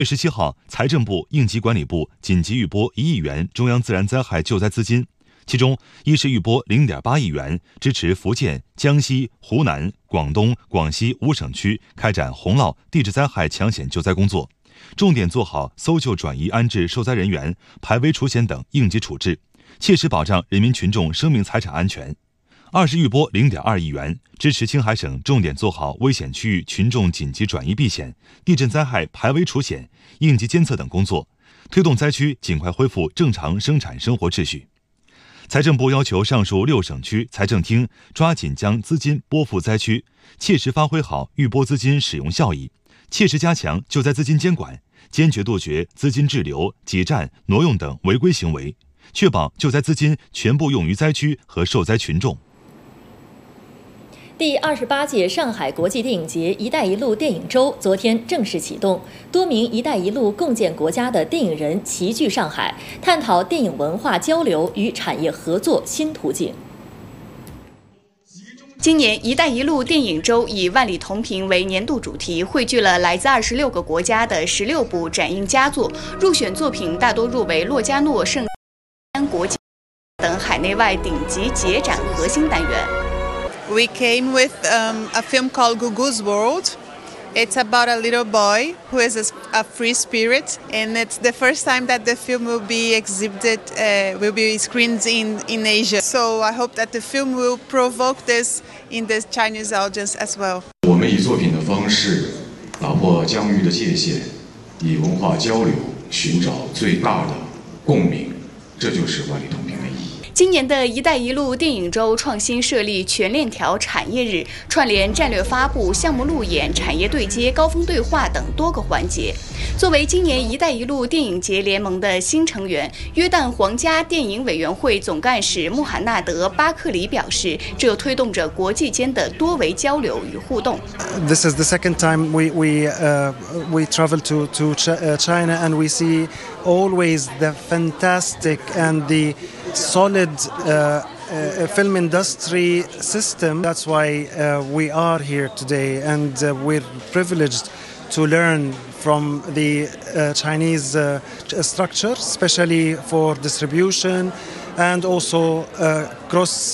17号，财政部、应急管理部紧急预拨1亿元中央自然灾害救灾资金，其中一是预拨0.8亿元，支持福建、江西、湖南、广东、广西5省区开展洪涝、地质灾害抢险救灾工作，重点做好搜救、转移、安置受灾人员、排危除险等应急处置，切实保障人民群众生命财产安全。二是预拨0.2亿元，支持青海省重点做好危险区域群众紧急转移避险、地震灾害排危除险、应急监测等工作，推动灾区尽快恢复正常生产生活秩序。财政部要求上述6省区财政厅抓紧将资金拨付灾区，切实发挥好预拨资金使用效益，切实加强救灾资金监管，坚决杜绝资金滞留、挤占、挪用等违规行为，确保救灾资金全部用于灾区和受灾群众。 第28届上海国际电影节“一带一路”电影周昨天正式启动，多名“一带一路”共建国家的电影人齐聚上海，探讨电影文化交流与产业合作新途径。 今年“一带一路”电影周以“万里同屏”为年度主题，汇聚了来自26个国家的16部展映佳作，入选作品大多入围洛迦诺圣丹国际等海内外顶级节展核心单元。 We came with a film called Gugu's World. It's about a little boy who is a free spirit, and it's the first time that the film will be exhibited, will be screened in Asia. So I hope that the film will provoke this in the Chinese audience as well. 我们以作品的方式打破疆域的界限，以文化交流寻找最大的共鸣，这就是万里同屏的意义。 今年的一带一路电影周创新设立全链条产业日，串联战略发布、项目路演、产业对接、高峰对话等多个环节。作为今年一带一路电影节联盟的新成员，约旦皇家电影委员会总干事穆罕纳德·巴克里表示，这推动着国际间的多维交流与互动。 This is the second time we travel to China, and we see always the fantastic and the solid film industry system. That's why we are here today, and we're privileged to learn from the Chinese structure, especially for distribution and also cross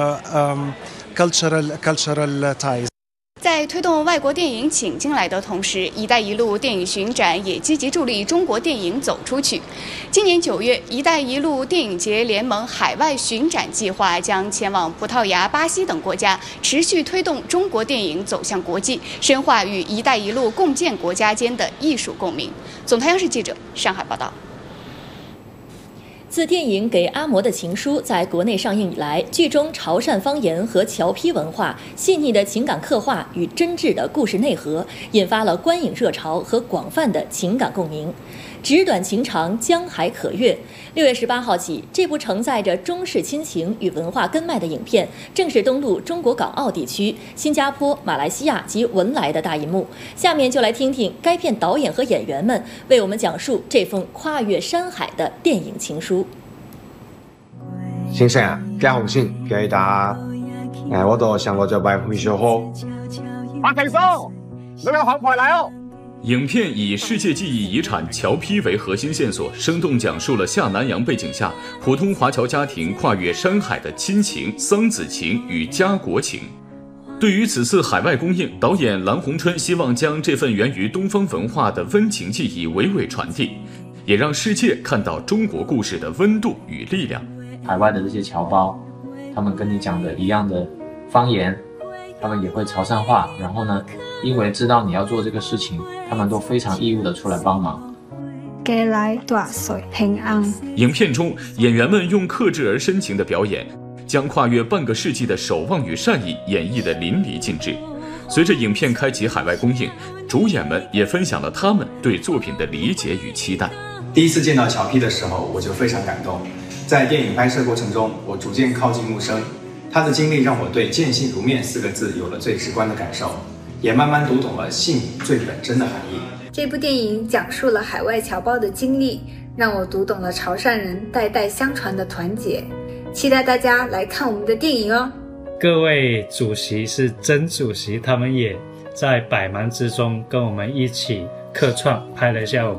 cultural ties. 在推动外国电影请进来的同时，“一带一路”电影巡展也积极助力中国电影走出去。今年9月，“一带一路”电影节联盟海外巡展计划将前往葡萄牙、巴西等国家，持续推动中国电影走向国际，深化与“一带一路”共建国家间的艺术共鸣。总台央视记者上海报道。 自电影《给阿嬷的情书》在国内上映以来，剧中潮汕方言和侨批文化细腻的情感刻画与真挚的故事内核，引发了观影热潮和广泛的情感共鸣。纸短情长，江海可阅。6月18号起，这部承载着中式亲情与文化根脉的影片正式登陆中国港澳地区、新加坡、马来西亚及文莱的大银幕。下面就来听听该片导演和演员们为我们讲述这封跨越山海的电影情书。 先生啊，寄封信寄打，我都想过就买回小好。 马庭松，你有好快来哦！ 影片以世界记忆遗产侨批为核心线索，生动讲述了下南洋背景下普通华侨家庭跨越山海的亲情、桑梓情与家国情。对于此次海外公映，导演蓝洪春希望将这份源于东方文化的温情记忆娓娓传递，也让世界看到中国故事的温度与力量。 海外的这些侨胞，他们跟你讲的一样的方言，他们也会潮汕话，然后呢，因为知道你要做这个事情，他们都非常义务的出来帮忙。 家来大岁平安。 影片中，演员们用克制而深情的表演，将跨越半个世纪的守望与善意演绎得淋漓尽致。随着影片开启海外公映，主演们也分享了他们对作品的理解与期待。 第一次见到侨批的时候，我就非常感动。在电影拍摄过程中，我逐渐靠近木生，他的经历让我对见信如面4个字有了最直观的感受，也慢慢读懂了信最本真的含义。 这部电影讲述了海外侨胞的经历，让我读懂了潮汕人代代相传的团结。期待大家来看我们的电影哦。 各位主席是真主席，他们也在百忙之中跟我们一起客串拍了一下我们